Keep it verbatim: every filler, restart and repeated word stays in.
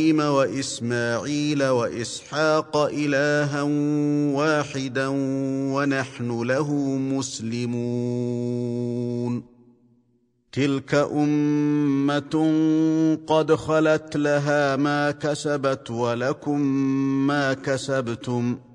وإسماعيل وإسحاق إلها واحدا ونحن له مسلمون تلك أمة قد خلت لها ما كسبت ولكم ما كسبتم